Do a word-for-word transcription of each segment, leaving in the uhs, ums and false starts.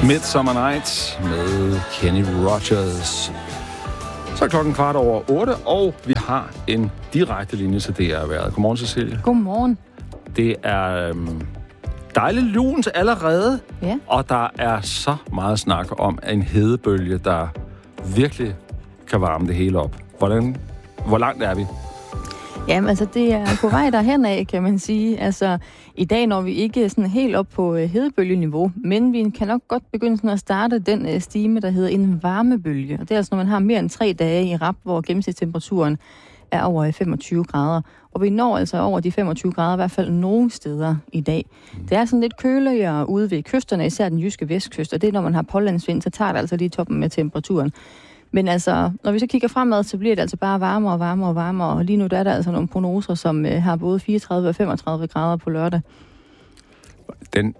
Midsummer Nights med Kenny Rogers. Så er klokken kvart over otte, og vi har en direkte linje til D R-vejret. Godmorgen, Cecilie. Godmorgen. Det er øhm, dejligt lunt allerede, ja. Og der er så meget snak om en hedebølge, der virkelig kan varme det hele op. Hvordan, hvor langt er vi? Jamen, altså, det er på vej derhen af, kan man sige. Altså, i dag når vi ikke sådan helt op på uh, hedebølgeniveau, men vi kan nok godt begynde sådan at starte den uh, stime, der hedder en varmebølge. Og det er altså, når man har mere end tre dage i rap, hvor gennemsnitstemperaturen er over femogtyve grader. Og vi når altså over de femogtyve grader, i hvert fald nogle steder i dag. Mm. Det er sådan lidt køligere ude ved kysterne, især den jyske vestkyst, og det er, når man har pålandsvind, så tager det altså lige toppen med temperaturen. Men altså, når vi så kigger fremad, så bliver det altså bare varmere og varmere og varmere, og lige nu der er der altså nogle prognoser, som øh, har både fireogtredive og femogtredive grader på lørdag. Den,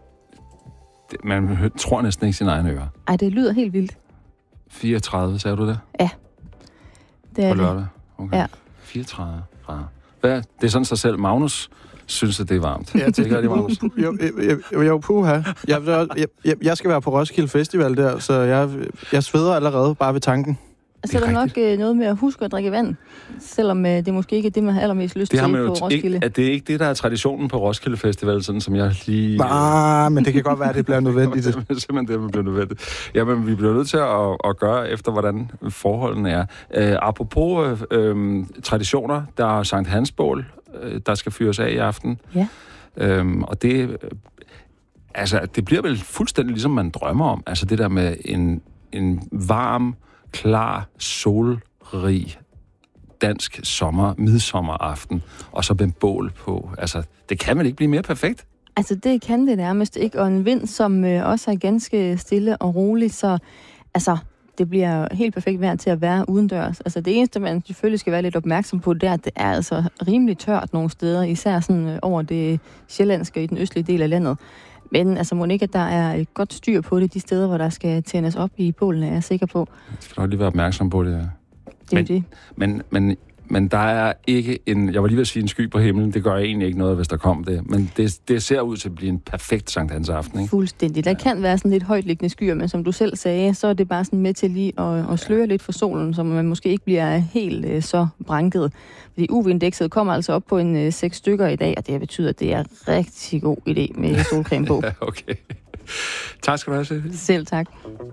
man tror næsten ikke sin egen ører. Ej, det lyder helt vildt. fireogtredive, sagde du det? Ja. Det er på lørdag? Okay. Ja. fireogtredive grader. Hvad? Det er sådan sig selv. Magnus synes, at det er varmt. Ja, det gør det, Magnus. Jo, jeg, jeg, jeg, puha. Jeg, jeg, jeg skal være på Roskilde Festival der, så jeg, jeg sveder allerede bare ved tanken. Så er der nok øh, noget med at huske at drikke vand, selvom øh, det måske ikke er det, man har allermest lyst til på Roskilde. Ikke, at det er ikke det, der er traditionen på Roskilde Festival, sådan som jeg lige... Ah, men det kan godt være, at det bliver nødvendigt. Det er simpelthen det, det bliver nødvendigt. Jamen, vi bliver nødt til at, at gøre efter, hvordan forholdene er. Uh, apropos uh, traditioner, der er Sankt Hans bål, uh, der skal fyres af i aften. Ja. Uh, og det... Uh, altså, det bliver vel fuldstændig ligesom man drømmer om. Altså, det der med en, en varm... klar, solrig dansk sommer, midsommeraften, og så med bål på. Altså, det kan vel ikke blive mere perfekt? Altså, det kan det nærmest ikke, og en vind, som øh, også er ganske stille og rolig, så altså, det bliver helt perfekt vejr til at være udendørs. Altså, det eneste, man selvfølgelig skal være lidt opmærksom på, det er, at det er altså rimelig tørt nogle steder, især sådan øh, over det sjællandske i den østlige del af landet. Men altså, må ikke, at der er et godt styr på det, de steder, hvor der skal tændes op i bålene, er jeg sikker på. Jeg skal nok lige være opmærksom på det. Ja. Det er men, det. Men, men, men der er ikke en... Jeg var lige ved at sige en sky på himlen. Det gør egentlig ikke noget, hvis der kom det. Men det, det ser ud til at blive en perfekt Sankt Hans aften, ikke? Fuldstændig. Der ja. kan være sådan lidt højtliggende skyer, men som du selv sagde, så er det bare sådan med til lige at, at sløre ja. lidt for solen, så man måske ikke bliver helt uh, så branket. Fordi U V-indekset kommer altså op på en uh, seks stykker i dag, og det betyder, at det er rigtig god idé med solcreme på. Ja, okay. Tak skal du have, Cecilie. Selv tak.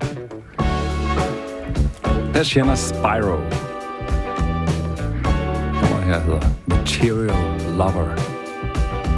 Her kender Spyro. Her hedder Material Lover.